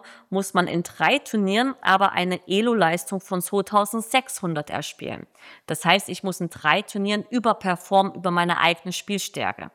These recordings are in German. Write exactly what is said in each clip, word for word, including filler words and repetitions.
muss man in drei Turnieren aber eine Elo-Leistung von zweitausendsechshundert erspielen. Das heißt, ich muss in drei Turnieren überperformen über meine eigene Spielstärke.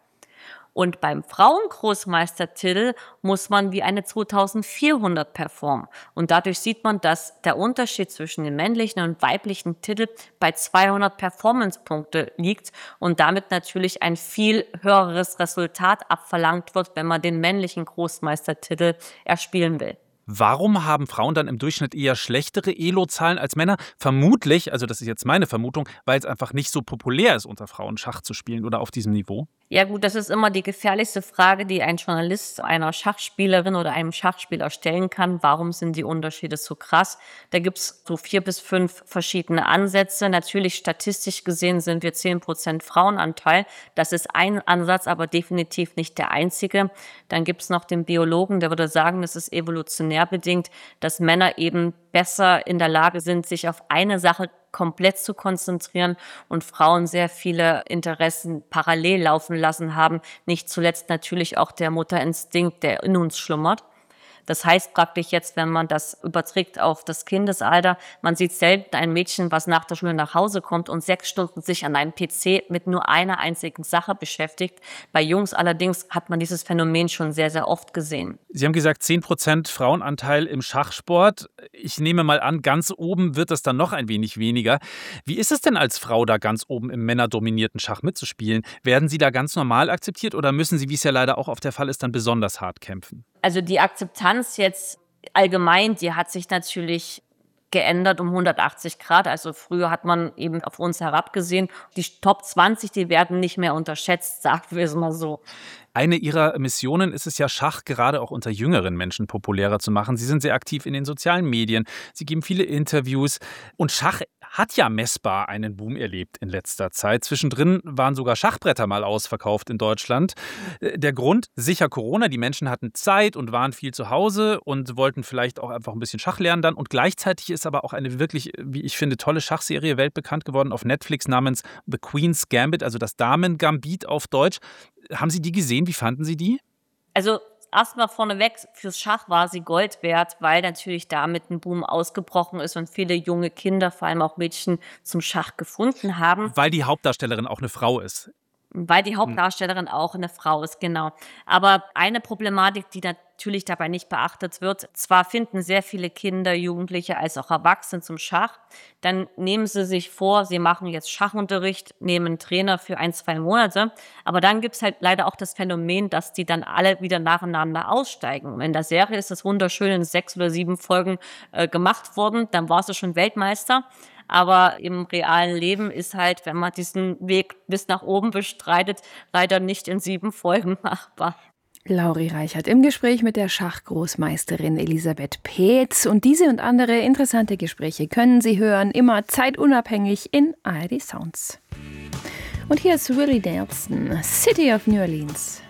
Und beim Frauengroßmeistertitel muss man wie eine zweitausendvierhundert performen. Und dadurch sieht man, dass der Unterschied zwischen dem männlichen und weiblichen Titel bei zweihundert Performance-Punkte liegt und damit natürlich ein viel höheres Resultat abverlangt wird, wenn man den männlichen Großmeistertitel erspielen will. Warum haben Frauen dann im Durchschnitt eher schlechtere Elo-Zahlen als Männer? Vermutlich, also das ist jetzt meine Vermutung, weil es einfach nicht so populär ist, unter Frauen Schach zu spielen oder auf diesem Niveau. Ja gut, das ist immer die gefährlichste Frage, die ein Journalist einer Schachspielerin oder einem Schachspieler stellen kann. Warum sind die Unterschiede so krass? Da gibt's so vier bis fünf verschiedene Ansätze. Natürlich statistisch gesehen sind wir zehn Prozent Frauenanteil. Das ist ein Ansatz, aber definitiv nicht der einzige. Dann gibt's noch den Biologen, der würde sagen, das ist evolutionär bedingt, dass Männer eben besser in der Lage sind, sich auf eine Sache komplett zu konzentrieren und Frauen sehr viele Interessen parallel laufen lassen haben. Nicht zuletzt natürlich auch der Mutterinstinkt, der in uns schlummert. Das heißt praktisch jetzt, wenn man das überträgt auf das Kindesalter, man sieht selten ein Mädchen, was nach der Schule nach Hause kommt und sechs Stunden sich an einem P C mit nur einer einzigen Sache beschäftigt. Bei Jungs allerdings hat man dieses Phänomen schon sehr, sehr oft gesehen. Sie haben gesagt, zehn Prozent Frauenanteil im Schachsport. Ich nehme mal an, ganz oben wird das dann noch ein wenig weniger. Wie ist es denn als Frau, da ganz oben im männerdominierten Schach mitzuspielen? Werden Sie da ganz normal akzeptiert oder müssen Sie, wie es ja leider auch oft der Fall ist, dann besonders hart kämpfen? Also die Akzeptanz jetzt allgemein, die hat sich natürlich geändert um hundertachtzig Grad. Also früher hat man eben auf uns herabgesehen. Die Top zwanzig, die werden nicht mehr unterschätzt, sagen wir es mal so. Eine Ihrer Missionen ist es ja, Schach gerade auch unter jüngeren Menschen populärer zu machen. Sie sind sehr aktiv in den sozialen Medien, Sie geben viele Interviews und Schach hat ja messbar einen Boom erlebt in letzter Zeit. Zwischendrin waren sogar Schachbretter mal ausverkauft in Deutschland. Der Grund, sicher Corona. Die Menschen hatten Zeit und waren viel zu Hause und wollten vielleicht auch einfach ein bisschen Schach lernen dann. Und gleichzeitig ist aber auch eine wirklich, wie ich finde, tolle Schachserie weltbekannt geworden auf Netflix namens The Queen's Gambit, also das Damen-Gambit auf Deutsch. Haben Sie die gesehen? Wie fanden Sie die? Also erstmal vorneweg, fürs Schach war sie Gold wert, weil natürlich damit ein Boom ausgebrochen ist und viele junge Kinder, vor allem auch Mädchen, zum Schach gefunden haben. Weil die Hauptdarstellerin auch eine Frau ist. Weil die Hauptdarstellerin auch eine Frau ist, genau. Aber eine Problematik, die natürlich dabei nicht beachtet wird, zwar finden sehr viele Kinder, Jugendliche als auch Erwachsene zum Schach, dann nehmen sie sich vor, sie machen jetzt Schachunterricht, nehmen einen Trainer für ein, zwei Monate, aber dann gibt's halt leider auch das Phänomen, dass die dann alle wieder nacheinander aussteigen. Und in der Serie ist das wunderschön in sechs oder sieben Folgen äh, gemacht worden, dann war sie schon Weltmeister. Aber im realen Leben ist halt, wenn man diesen Weg bis nach oben bestreitet, leider nicht in sieben Folgen machbar. Lauri Reichert im Gespräch mit der Schachgroßmeisterin Elisabeth Peetz. Und diese und andere interessante Gespräche können Sie hören, immer zeitunabhängig in A R D Sounds. Und hier ist Willie Nelson, City of New Orleans.